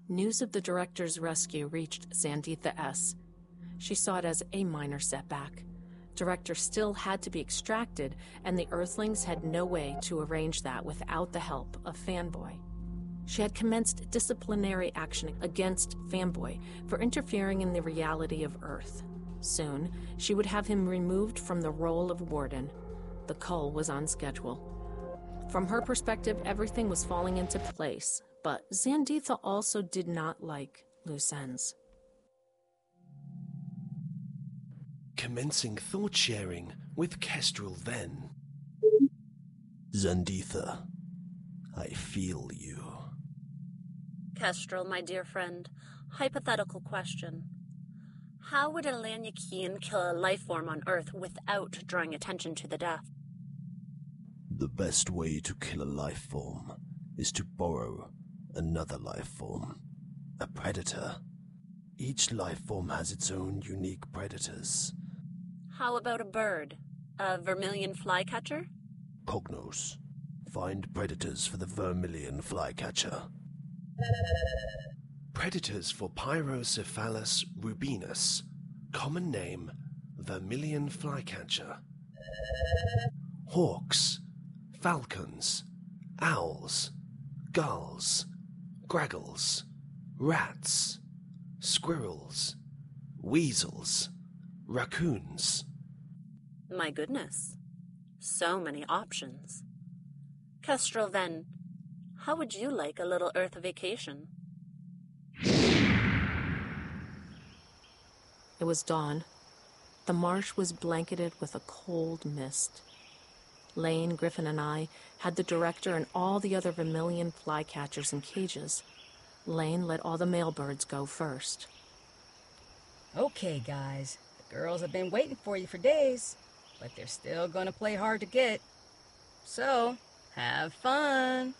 News of the director's rescue reached Zanditha S. She saw it as a minor setback. Director still had to be extracted, and the Earthlings had no way to arrange that without the help of Fanboy. She had commenced disciplinary action against Fanboy for interfering in the reality of Earth. Soon, she would have him removed from the role of warden. The cull was on schedule. From her perspective, everything was falling into place, but Zanditha also did not like loose ends. Commencing thought sharing with Kestrel then. Zanditha, I feel you. Kestrel, my dear friend, hypothetical question. How would a Lanyakian kill a life form on Earth without drawing attention to the death? The best way to kill a life form is to borrow another life form, a predator. Each life form has its own unique predators. How about a bird? A vermilion flycatcher? Cognos. Find predators for the vermilion flycatcher. Predators for Pyrocephalus rubinus. Common name, vermilion flycatcher. Hawks, falcons, owls, gulls, graggles, rats, squirrels, weasels, raccoons. My goodness. So many options. Kestrel, then, how would you like a little Earth vacation? It was dawn. The marsh was blanketed with a cold mist. Lane, Griffin, and I had the director and all the other vermilion flycatchers in cages. Lane let all the male birds go first. Okay, guys. The girls have been waiting for you for days, but they're still gonna play hard to get. So, have fun.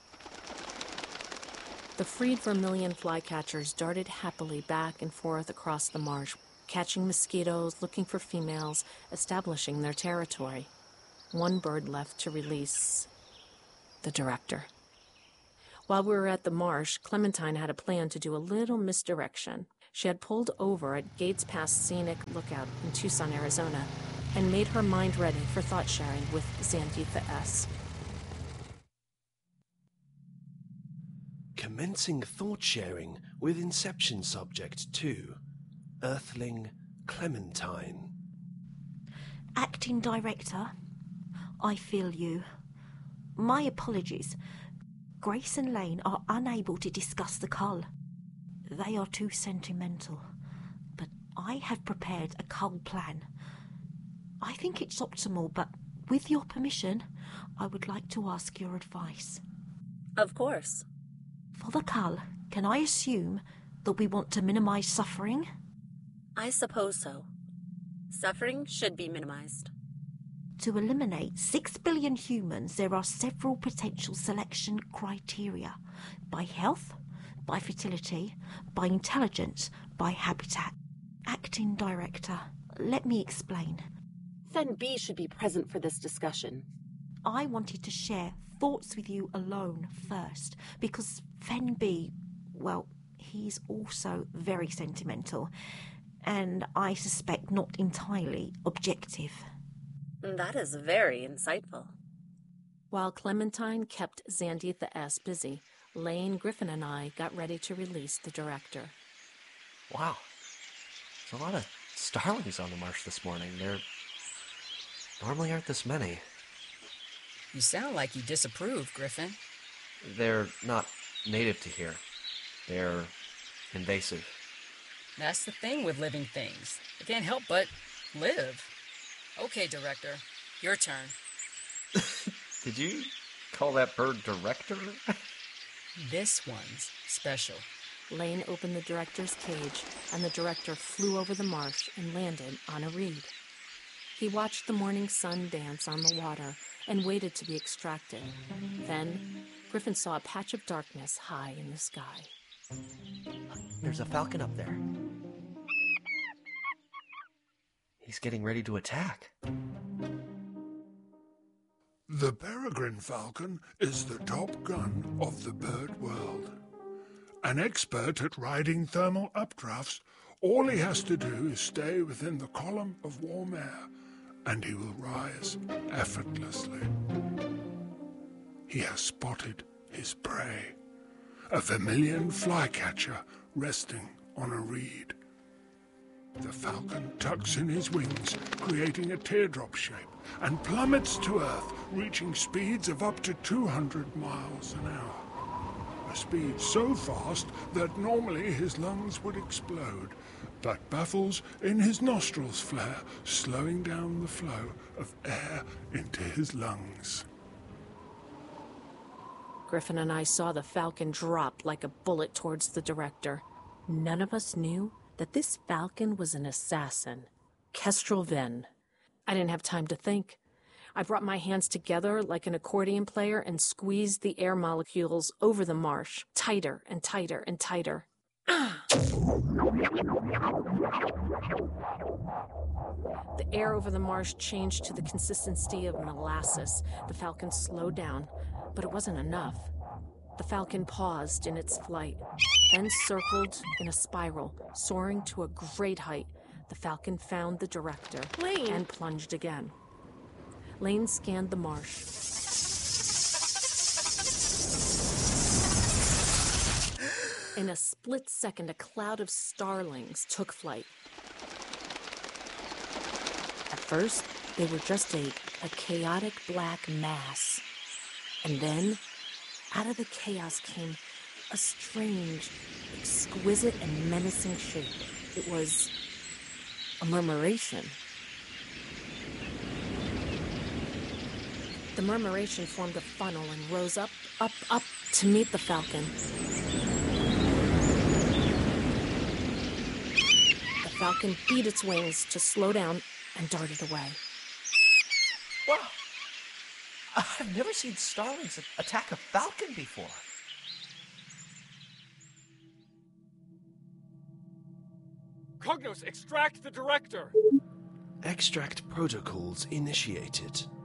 The freed vermilion flycatchers darted happily back and forth across the marsh, catching mosquitoes, looking for females, establishing their territory. One bird left to release the director. While we were at the marsh, Clementine had a plan to do a little misdirection. She had pulled over at Gates Pass Scenic Lookout in Tucson, Arizona, and made her mind ready for thought sharing with Zanditha S. Commencing thought sharing with Inception Subject 2, Earthling Clementine. Acting Director, I feel you. My apologies. Grace and Lane are unable to discuss the cull. They are too sentimental. But I have prepared a cull plan. I think it's optimal, but with your permission, I would like to ask your advice. Of course. For the cull, can I assume that we want to minimize suffering? I suppose so. Suffering should be minimized. To eliminate 6 billion humans, there are several potential selection criteria. By health, by fertility, by intelligence, by habitat. Acting Director, let me explain. Fen B should be present for this discussion. I wanted to share thoughts with you alone first, because Fen B, well, he's also very sentimental, and I suspect not entirely objective. That is very insightful. While Clementine kept Zanditha S. busy, Lane, Griffin, and I got ready to release the director. Wow. There's a lot of starlings on the marsh this morning. There normally aren't this many. You sound like you disapprove, Griffin. They're not native to here. They're invasive. That's the thing with living things. They can't help but live. Okay, Director, your turn. Did you call that bird Director? This one's special. Lane opened the director's cage, and the director flew over the marsh and landed on a reed. He watched the morning sun dance on the water and waited to be extracted. Then, Griffin saw a patch of darkness high in the sky. There's a falcon up there. He's getting ready to attack. The peregrine falcon is the top gun of the bird world. An expert at riding thermal updrafts, all he has to do is stay within the column of warm air, and he will rise effortlessly. He has spotted his prey, a vermilion flycatcher resting on a reed. The falcon tucks in his wings, creating a teardrop shape, and plummets to Earth, reaching speeds of up to 200 miles an hour. A speed so fast that normally his lungs would explode, but baffles in his nostrils flare, slowing down the flow of air into his lungs. Griffin and I saw the falcon drop like a bullet towards the director. None of us knew that this falcon was an assassin, Kestrel Venn. I didn't have time to think. I brought my hands together like an accordion player and squeezed the air molecules over the marsh, tighter and tighter and tighter. The air over the marsh changed to the consistency of molasses. The falcon slowed down, but it wasn't enough. The falcon paused in its flight, then circled in a spiral, soaring to a great height. The falcon found the director and plunged again. Lane scanned the marsh. In a split second, a cloud of starlings took flight. At first, they were just a chaotic black mass. And then, out of the chaos came a strange, exquisite, and menacing shape. It was a murmuration. The murmuration formed a funnel and rose up, up, up to meet the falcon. The falcon beat its wings to slow down and darted away. Wow! I've never seen starlings attack a falcon before. Cognos, extract the director! Extract protocols initiated.